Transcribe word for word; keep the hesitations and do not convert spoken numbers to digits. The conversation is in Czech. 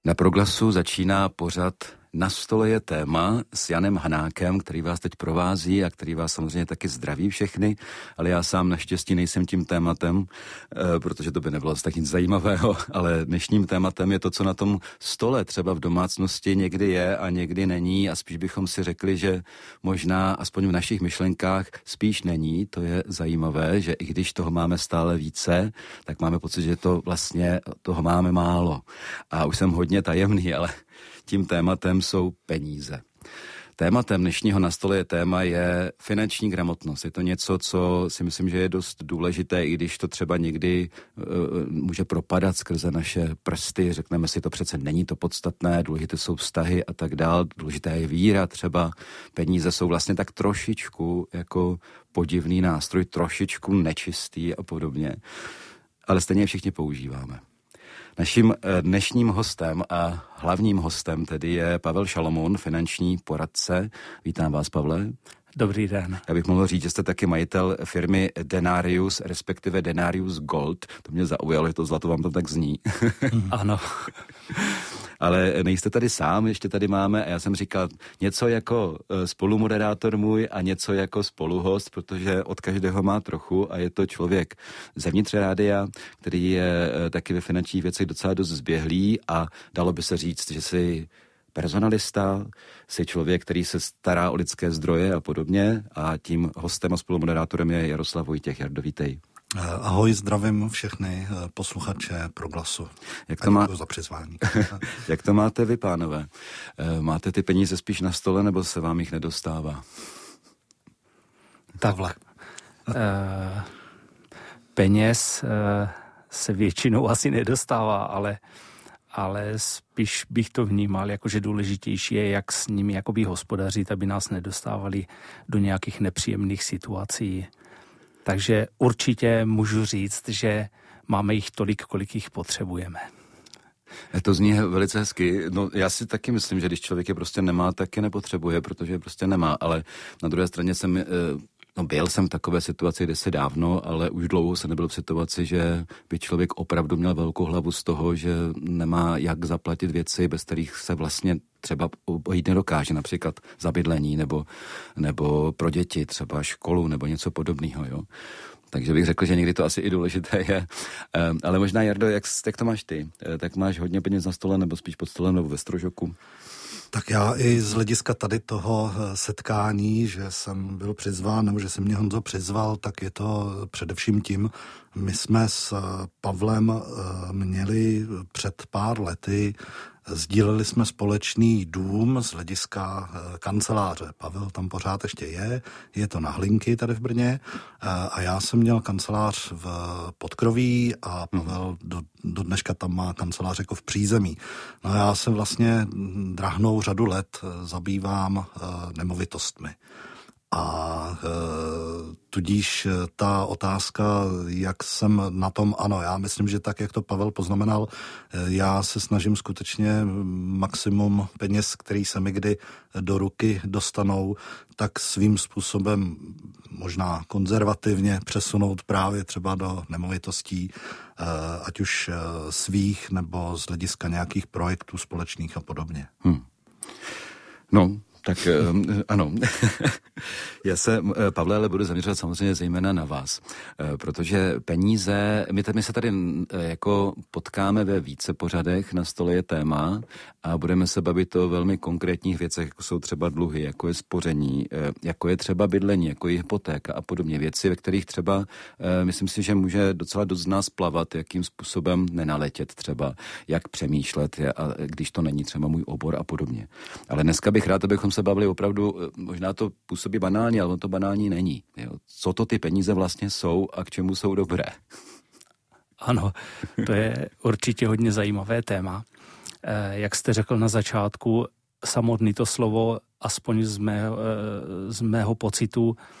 Na Proglasu začíná pořad Na stole je téma s Janem Hanákem, který vás teď provází a který vás samozřejmě taky zdraví všechny, ale já sám naštěstí nejsem tím tématem, e, protože to by nebylo tak nic zajímavého, ale dnešním tématem je to, co na tom stole třeba v domácnosti někdy je a někdy není a spíš bychom si řekli, že možná aspoň v našich myšlenkách spíš není. To je zajímavé, že i když toho máme stále více, tak máme pocit, že to vlastně toho máme málo. A už jsem hodně tajemný, ale tím tématem jsou peníze. Tématem dnešního Na stole je téma je finanční gramotnost. Je to něco, co si myslím, že je dost důležité, i když to třeba někdy uh, může propadat skrze naše prsty. Řekneme si, to přece není to podstatné, důležité jsou vztahy a tak dál, důležitá je víra třeba. Peníze jsou vlastně tak trošičku jako podivný nástroj, trošičku nečistý a podobně. Ale stejně je všichni používáme. Naším dnešním hostem a hlavním hostem tedy je Pavel Šalomoun, finanční poradce. Vítám vás, Pavle. Dobrý den. Já bych mohl říct, že jste taky majitel firmy Denarius, respektive Denarius Gold. To mě zaujalo, že to zlato vám to tak zní. Ano. Ale nejste tady sám, ještě tady máme, a já jsem říkal, něco jako spolumoderátor můj a něco jako spoluhost, protože od každého má trochu a je to člověk zevnitř rádia, který je taky ve finančních věcech docela dost zběhlý a dalo by se říct, že si personalista, jsi člověk, který se stará o lidské zdroje a podobně a tím hostem a spolumoderátorem je Jaroslav Vojtěch. Jardo, vítej. Ahoj, zdravím všechny posluchače Proglasu. Jak to, má... za přizvání. Jak to máte vy, pánové? Máte ty peníze spíš na stole, nebo se vám jich nedostává? Takhle. uh, peněz uh, se většinou asi nedostává, ale ale spíš bych to vnímal, jakože důležitější je, jak s nimi jakoby hospodařit, aby nás nedostávali do nějakých nepříjemných situací. Takže určitě můžu říct, že máme jich tolik, kolik jich potřebujeme. To zní velice hezky. No, já si taky myslím, že když člověk je prostě nemá, tak je nepotřebuje, protože je prostě nemá, ale na druhé straně jsem... No, byl jsem v takové situaci kdysi dávno, ale už dlouho jsem nebyl v situaci, že by člověk opravdu měl velkou hlavu z toho, že nemá jak zaplatit věci, bez kterých se vlastně třeba obejít nedokáže, například za bydlení nebo, nebo pro děti, třeba školu nebo něco podobného, jo. Takže bych řekl, že někdy to asi i důležité je. Ale možná, Jardo, jak, jak to máš ty? Tak máš hodně peněz na stole nebo spíš pod stolem nebo ve strožoku? Tak já i z hlediska tady toho setkání, že jsem byl přizván, nebo že se mě Honzo přizval, tak je to především tím, my jsme s Pavlem měli před pár lety, sdíleli jsme společný dům z hlediska kanceláře. Pavel tam pořád ještě je, je to na Hlinky tady v Brně a já jsem měl kancelář v Podkroví a Pavel do, do dneška tam má kancelář jako v přízemí. No já se vlastně drahnou řadu let zabývám nemovitostmi. A e, tudíž ta otázka, jak jsem na tom, ano, já myslím, že tak, jak to Pavel poznamenal, e, já se snažím skutečně maximum peněz, který se mi kdy do ruky dostanou, tak svým způsobem možná konzervativně přesunout právě třeba do nemovitostí, e, ať už svých nebo z hlediska nějakých projektů společných a podobně. Hmm. No, tak ano, já se, Pavle, ale budu zaměřovat samozřejmě zejména na vás, protože peníze, my, my se tady jako potkáme ve více pořadech, Na stole je téma a budeme se bavit o velmi konkrétních věcech, jako jsou třeba dluhy, jako je spoření, jako je třeba bydlení, jako je hypotéka a podobně věci, ve kterých třeba, myslím si, že může docela dost z nás plavat, jakým způsobem nenaletět třeba, jak přemýšlet, a když to není třeba můj obor a podobně. Ale dneska bych rád, abychom se bavili opravdu, možná to působí banálně, ale to banální není. Jo. Co to ty peníze vlastně jsou a k čemu jsou dobré? Ano, to je určitě hodně zajímavé téma. Jak jste řekl na začátku, samotný to slovo, aspoň z mého, z mého pocitu,